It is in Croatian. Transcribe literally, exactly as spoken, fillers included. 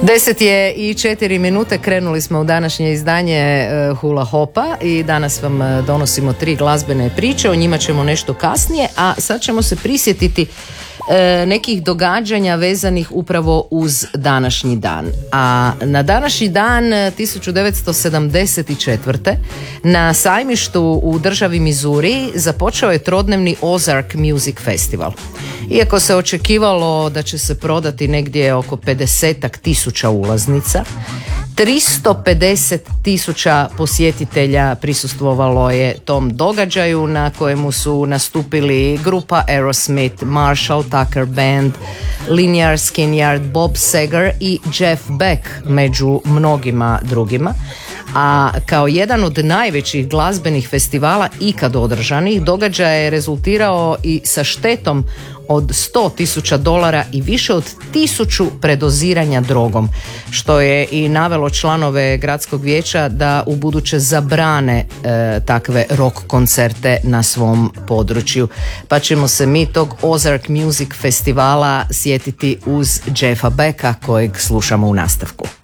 Deset je i četiri minute, krenuli smo u današnje izdanje Hula Hopa i danas vam donosimo tri glazbene priče, o njima ćemo nešto kasnije, a sad ćemo se prisjetiti nekih događanja vezanih upravo uz današnji dan. A na današnji dan tisuću devetsto sedamdeset četvrte. na sajmištu u državi Missouri započeo je trodnevni Ozark Music Festival. Iako se očekivalo da će se prodati negdje oko pedesetak tisuća ulaznica, tristo pedeset tisuća posjetitelja prisustvovalo je tom događaju na kojemu su nastupili grupa Aerosmith, Marshall Tucker Band, Lynyrd Skynyrd, Bob Seger i Jeff Beck među mnogima drugima. A kao jedan od najvećih glazbenih festivala ikad održanih, događaj je rezultirao i sa štetom od sto tisuća dolara i više od tisuću predoziranja drogom, što je i navelo članove gradskog vijeća da ubuduće zabrane e, takve rock koncerte na svom području. Pa ćemo se mi tog Ozark Music Festivala sjetiti uz Jeffa Becka kojeg slušamo u nastavku.